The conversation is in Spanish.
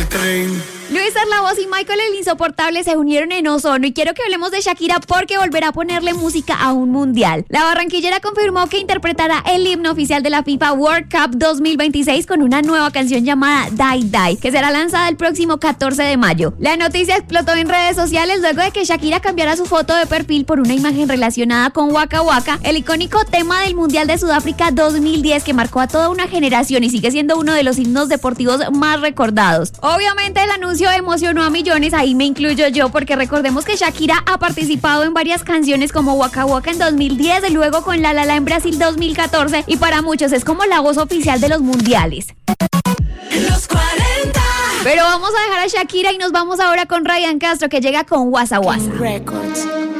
el tren. Luis Arlavoz y Michael el Insoportable se unieron en Ozono y quiero que hablemos de Shakira porque volverá a ponerle música a un mundial. La barranquillera confirmó que interpretará el himno oficial de la FIFA World Cup 2026 con una nueva canción llamada Die Die, que será lanzada el próximo 14 de mayo. La noticia explotó en redes sociales luego de que Shakira cambiara su foto de perfil por una imagen relacionada con Waka Waka, el icónico tema del Mundial de Sudáfrica 2010 que marcó a toda una generación y sigue siendo uno de los himnos deportivos más recordados. Obviamente el anuncio emocionó a millones, ahí me incluyo yo, porque recordemos que Shakira ha participado en varias canciones como Waka Waka en 2010, luego con La La La en Brasil 2014 y para muchos es como la voz oficial de los mundiales. Los 40 Pero vamos a dejar a Shakira y nos vamos ahora con Ryan Castro que llega con Wasa Wasa. Records.